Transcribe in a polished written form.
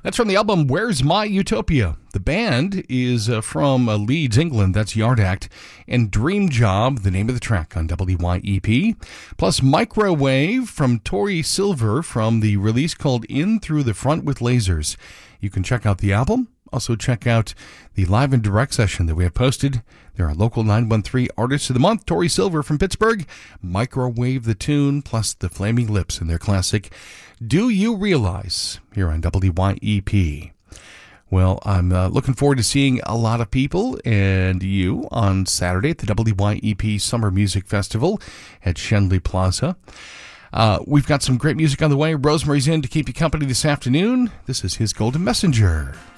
That's from the album Where's My Utopia. The band is from Leeds, England. That's Yard Act. And Dream Job, the name of the track on WYEP. Plus Microwave from Tori Silver from the release called In Through the Front with Lasers. You can check out the album. Also check out the live and direct session that we have posted. There are local 913 artists of the month. Tori Silver from Pittsburgh, Microwave the Tune, plus the Flaming Lips and their classic Do You Realize here on WYEP. Well, I'm looking forward to seeing a lot of people and you on Saturday at the WYEP Summer Music Festival at Shenley Plaza. We've got some great music on the way. Rosemary's in to keep you company this afternoon. This is His Golden Messenger.